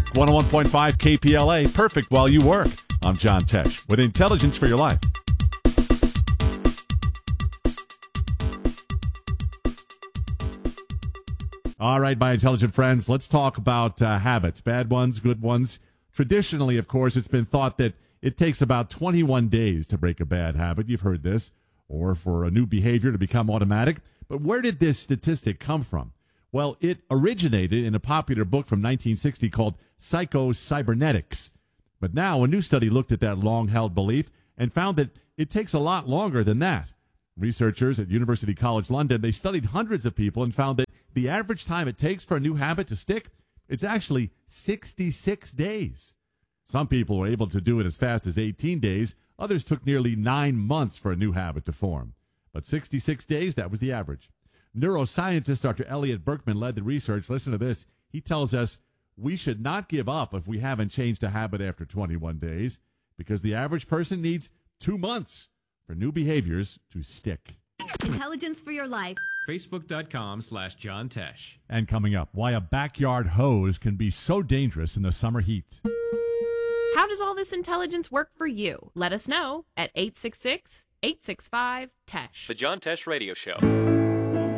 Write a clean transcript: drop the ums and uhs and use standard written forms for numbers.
101.5 KPLA, perfect while you work. I'm John Tesh with Intelligence for Your Life. All right, my intelligent friends, let's talk about habits, bad ones, good ones. Traditionally, of course, it's been thought that it takes about 21 days to break a bad habit. You've heard this. Or for a new behavior to become automatic. But where did this statistic come from? Well, it originated in a popular book from 1960 called Psycho-Cybernetics. But now a new study looked at that long-held belief and found that it takes a lot longer than that. Researchers at University College London, they studied hundreds of people and found that the average time it takes for a new habit to stick, it's actually 66 days. Some people were able to do it as fast as 18 days. Others took nearly 9 months for a new habit to form. But 66 days, that was the average. Neuroscientist Dr. Elliot Berkman led the research. Listen to this. He tells us we should not give up if we haven't changed a habit after 21 days because the average person needs 2 months for new behaviors to stick. Intelligence for Your Life. Facebook.com/John Tesh. And coming up, why a backyard hose can be so dangerous in the summer heat. How does all this intelligence work for you? Let us know at 866-865-TESH. The John Tesh Radio Show.